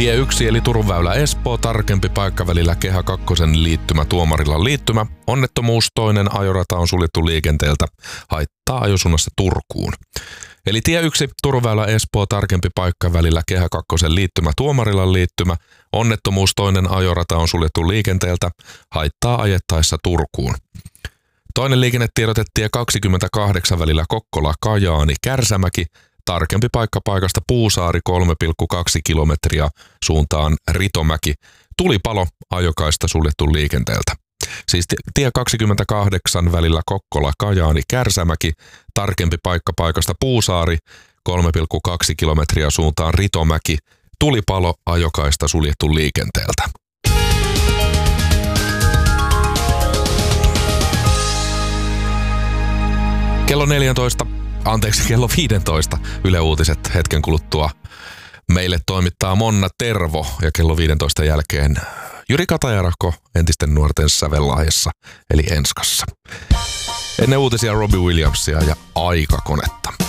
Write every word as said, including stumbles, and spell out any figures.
Tie yksi eli Turun väylä Espoo, tarkempi paikka välillä Kehä kakkosen liittymä Tuomarilan liittymä. Onnettomuus, toinen ajorata on suljettu liikenteeltä, haittaa ajosuunnassa Turkuun. Eli tie yksi Turun väylä Espoo, tarkempi paikka välillä Kehä kakkosen liittymä Tuomarilan liittymä. Onnettomuus, toinen ajorata on suljettu liikenteeltä, haittaa ajettaessa Turkuun. Toinen liikennetiedote tie kaksikymmentäkahdeksan välillä Kokkola, Kajaani, Kärsämäki. Tarkempi paikka paikasta Puusaari kolme pilkku kaksi kilometriä suuntaan Ritomäki. Tulipalo, ajokaista suljettu liikenteeltä. Siis tie kaksikymmentäkahdeksan välillä Kokkola, Kajaani, Kärsämäki. Tarkempi paikka paikasta Puusaari kolme pilkku kaksi kilometriä suuntaan Ritomäki. Tulipalo, ajokaista suljettu liikenteeltä. Kello neljätoista. Anteeksi, kello viisitoista Yle Uutiset hetken kuluttua meille toimittaa Monna Tervo ja kello viisitoista jälkeen Jyri Katajarakko entisten nuorten sävellahjassa eli Enskassa. Ennen uutisia Robbie Williamsia ja Aikakonetta.